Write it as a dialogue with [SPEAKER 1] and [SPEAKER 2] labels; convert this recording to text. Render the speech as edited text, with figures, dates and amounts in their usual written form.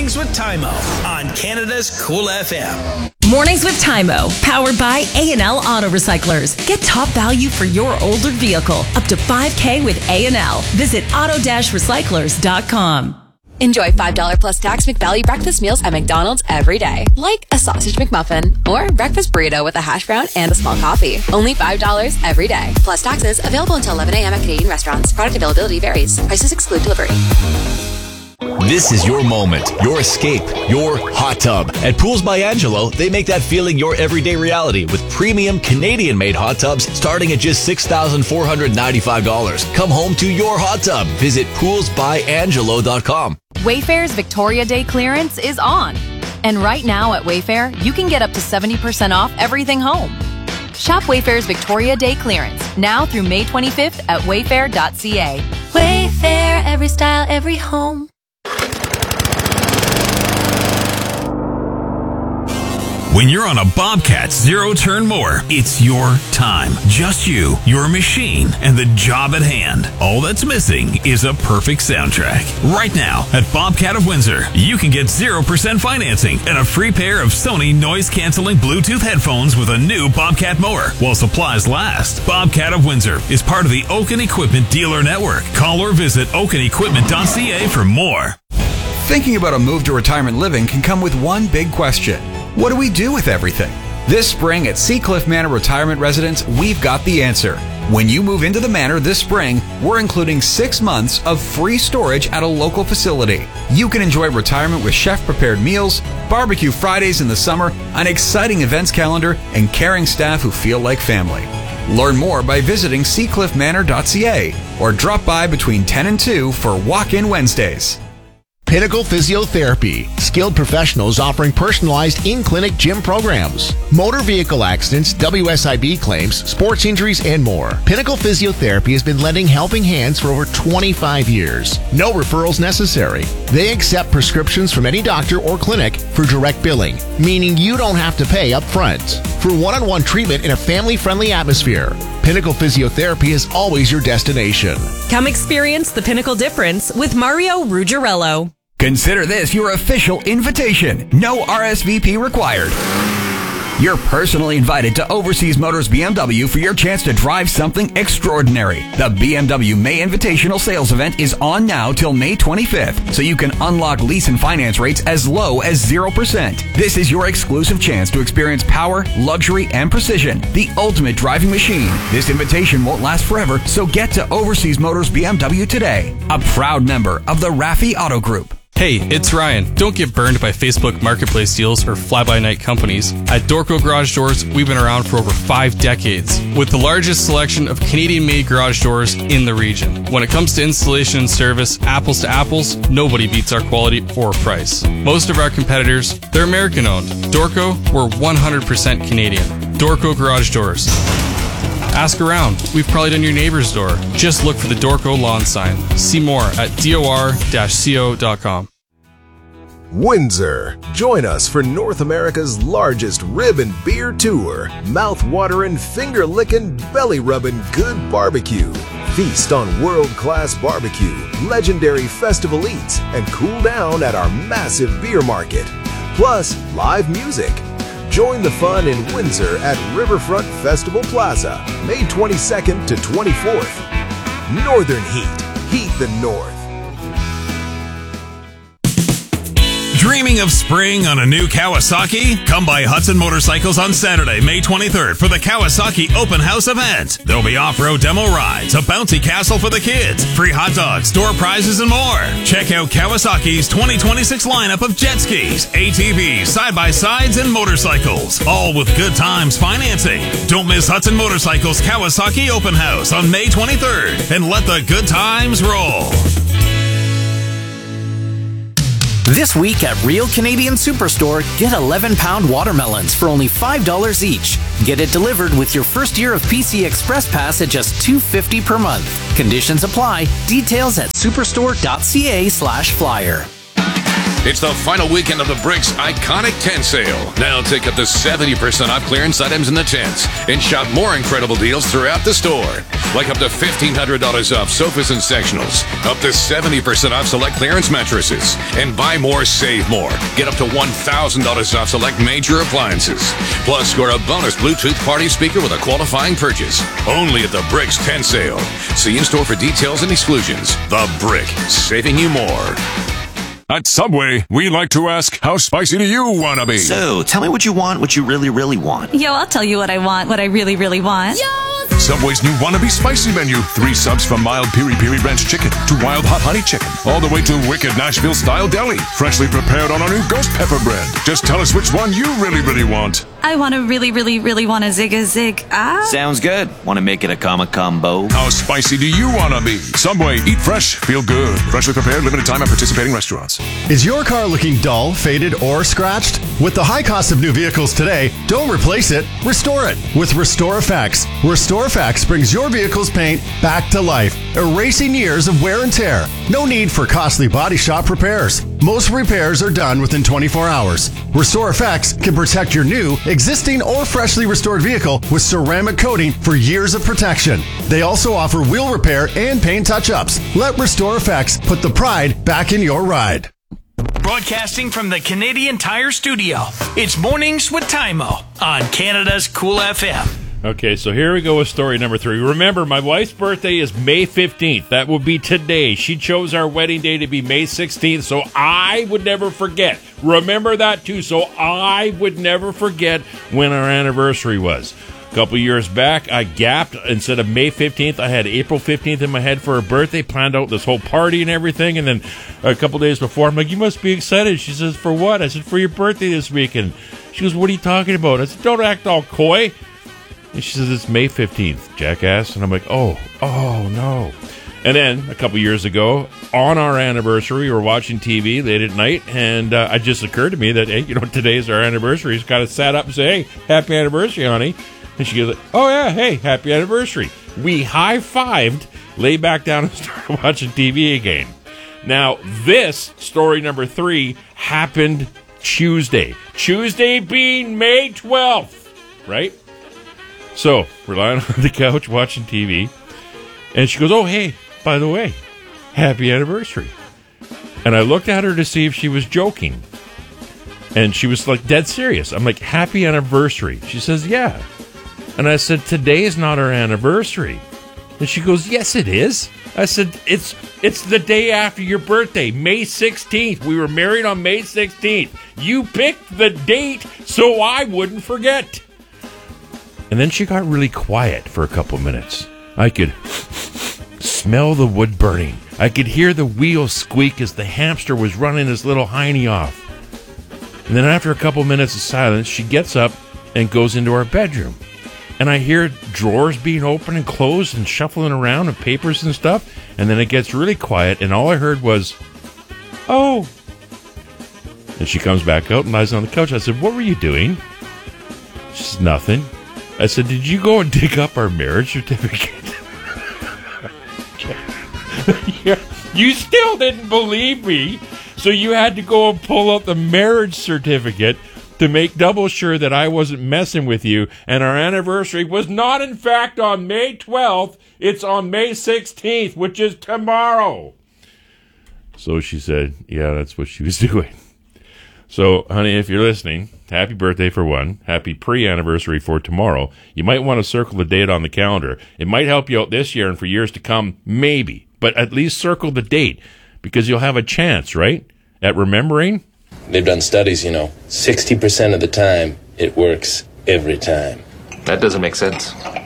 [SPEAKER 1] Mornings with Tymo on Canada's Cool FM.
[SPEAKER 2] Mornings with Tymo, powered by A&L Auto Recyclers. Get top value for your older vehicle, up to $5,000 with A&L. Visit auto-recyclers.com.
[SPEAKER 3] Enjoy $5 plus tax McValue breakfast meals at McDonald's every day. Like a sausage McMuffin or breakfast burrito with a hash brown and a small coffee. Only $5 every day. Plus taxes. Available until 11 a.m. at Canadian restaurants. Product availability varies. Prices exclude delivery.
[SPEAKER 4] This is your moment, your escape, your hot tub. At Pools by Angelo, they make that feeling your everyday reality with premium Canadian-made hot tubs starting at just $6,495. Come home to your hot tub. Visit poolsbyangelo.com.
[SPEAKER 5] Wayfair's Victoria Day clearance is on. And right now at Wayfair, you can get up to 70% off everything home. Shop Wayfair's Victoria Day clearance now through May 25th at wayfair.ca.
[SPEAKER 6] Wayfair, every style, every home.
[SPEAKER 7] When you're on a Bobcat zero-turn mower, it's your time. Just you, your machine, and the job at hand. All that's missing is a perfect soundtrack. Right now, at Bobcat of Windsor, you can get 0% financing and a free pair of Sony noise-canceling Bluetooth headphones with a new Bobcat mower while supplies last. Bobcat of Windsor is part of the Oaken Equipment Dealer Network. Call or visit oakenequipment.ca for more.
[SPEAKER 8] Thinking about a move to retirement living can come with one big question. What do we do with everything? This spring at Seacliff Manor Retirement Residence, we've got the answer. When you move into the manor this spring, we're including 6 months of free storage at a local facility. You can enjoy retirement with chef-prepared meals, barbecue Fridays in the summer, an exciting events calendar, and caring staff who feel like family. Learn more by visiting seacliffmanor.ca or drop by between 10 and 2 for walk-in Wednesdays.
[SPEAKER 9] Pinnacle Physiotherapy, skilled professionals offering personalized in-clinic gym programs, motor vehicle accidents, WSIB claims, sports injuries, and more. Pinnacle Physiotherapy has been lending helping hands for over 25 years. No referrals necessary. They accept prescriptions from any doctor or clinic for direct billing, meaning you don't have to pay up front. For one-on-one treatment in a family-friendly atmosphere, Pinnacle Physiotherapy is always your destination.
[SPEAKER 2] Come experience the Pinnacle difference with Mario Ruggiero.
[SPEAKER 8] Consider this your official invitation. No RSVP required. You're personally invited to Overseas Motors BMW for your chance to drive something extraordinary. The BMW May Invitational Sales Event is on now till May 25th, so you can unlock lease and finance rates as low as 0%. This is your exclusive chance to experience power, luxury, and precision, the ultimate driving machine. This invitation won't last forever, so get to Overseas Motors BMW today. A proud member of the Raffi Auto Group.
[SPEAKER 10] Hey, it's Ryan. Don't get burned by Facebook Marketplace deals or fly-by-night companies. At Dorco Garage Doors, we've been around for over 5 decades, with the largest selection of Canadian-made garage doors in the region. When it comes to installation and service, apples to apples, nobody beats our quality or price. Most of our competitors, they're American-owned. Dorco, we're 100% Canadian. Dorco Garage Doors. Ask around. We've probably done your neighbor's door. Just look for the Dorco lawn sign. See more at dor-co.com.
[SPEAKER 11] Windsor. Join us for North America's largest rib and beer tour. Mouth-watering, finger-licking, belly-rubbing good barbecue. Feast on world-class barbecue, legendary festival eats, and cool down at our massive beer market. Plus, live music. Join the fun in Windsor at Riverfront Festival Plaza, May 22nd to 24th. Northern Heat. Heat the North.
[SPEAKER 7] Dreaming of spring on a new Kawasaki? Come by Hudson Motorcycles on Saturday, May 23rd for the Kawasaki Open House event. There'll be off-road demo rides, a bouncy castle for the kids, free hot dogs, store prizes, and more. Check out Kawasaki's 2026 lineup of jet skis, ATVs, side-by-sides, and motorcycles, all with good times financing. Don't miss Hudson Motorcycles Kawasaki Open House on May 23rd, and let the good times roll.
[SPEAKER 12] This week at Real Canadian Superstore, get 11-pound watermelons for only $5 each. Get it delivered with your first year of PC Express Pass at just $2.50 per month. Conditions apply. Details at superstore.ca/flyer.
[SPEAKER 13] It's the final weekend of the Bricks Iconic Tent Sale. Now take up to 70% off clearance items in the tents and shop more incredible deals throughout the store. Like up to $1,500 off sofas and sectionals, up to 70% off select clearance mattresses, and buy more, save more. Get up to $1,000 off select major appliances. Plus, score a bonus Bluetooth party speaker with a qualifying purchase. Only at the Bricks Tent Sale. See in-store for details and exclusions. The Brick, saving you more.
[SPEAKER 14] At Subway, we like to ask, how spicy do you want to be?
[SPEAKER 15] So, tell me what you want, what you really, really want.
[SPEAKER 16] Yo, I'll tell you what I want, what I really, really want. Yo!
[SPEAKER 14] Subway's new Wannabe Spicy menu. 3 subs from mild piri-piri ranch chicken to wild hot honey chicken. All the way to wicked Nashville-style deli. Freshly prepared on our new ghost pepper bread. Just tell us which one you really, really want.
[SPEAKER 16] I want to really, really, really want a zig.
[SPEAKER 15] Sounds good. Want to make it a combo?
[SPEAKER 14] How spicy do you want to be? Subway, eat fresh, feel good. Freshly prepared, limited time at participating restaurants.
[SPEAKER 17] Is your car looking dull, faded, or scratched? With the high cost of new vehicles today, don't replace it, restore it with Restore Effects. Restore Effects brings your vehicle's paint back to life, erasing years of wear and tear. No need for costly body shop repairs. Most repairs are done within 24 hours. Restore Effects can protect your new, existing, or freshly restored vehicle with ceramic coating for years of protection. They also offer wheel repair and paint touch-ups. Let Restore Effects put the pride back in your ride.
[SPEAKER 1] Broadcasting from the Canadian Tire Studio, it's Mornings with Tymo on Canada's Cool FM.
[SPEAKER 18] Okay, so here we go with story number 3. Remember, my wife's birthday is May 15th. That will be today. She chose our wedding day to be May 16th, so I would never forget. Remember that, too, so I would never forget when our anniversary was. A couple years back, I gapped. Instead of May 15th, I had April 15th in my head for her birthday, planned out this whole party and everything, and then a couple days before, I'm like, you must be excited. She says, for what? I said, for your birthday this weekend. She goes, what are you talking about? I said, don't act all coy. And she says, it's May 15th, jackass. And I'm like, oh, no. And then, a couple years ago, on our anniversary, we were watching TV late at night, and it just occurred to me that, hey, today's our anniversary. Just kind of sat up and said, hey, happy anniversary, honey. And she goes, oh, yeah, hey, happy anniversary. We high-fived, lay back down, and started watching TV again. Now, this, story number 3, happened Tuesday. Tuesday being May 12th, right? So, we're lying on the couch watching TV, and she goes, oh, hey, by the way, happy anniversary. And I looked at her to see if she was joking, and she was, like, dead serious. I'm like, happy anniversary. She says, yeah. And I said, today is not our anniversary. And she goes, yes, it is. I said, it's the day after your birthday, May 16th. We were married on May 16th. You picked the date so I wouldn't forget. And then she got really quiet for a couple minutes. I could smell the wood burning. I could hear the wheels squeak as the hamster was running his little hiney off. And then after a couple minutes of silence, she gets up and goes into our bedroom. And I hear drawers being opened and closed and shuffling around and papers and stuff. And then it gets really quiet, and all I heard was, oh. And she comes back out and lies on the couch. I said, what were you doing? She says, nothing. I said, did you go and dig up our marriage certificate? Yeah, you still didn't believe me, so you had to go and pull out the marriage certificate to make double sure that I wasn't messing with you, and our anniversary was not, in fact, on May 12th. It's on May 16th, which is tomorrow. So she said, yeah, that's what she was doing. So, honey, if you're listening, happy birthday for one. Happy pre-anniversary for tomorrow. You might want to circle the date on the calendar. It might help you out this year and for years to come, maybe. But at least circle the date, because you'll have a chance, right, at remembering.
[SPEAKER 19] They've done studies, 60% of the time, it works every time.
[SPEAKER 20] That doesn't make sense.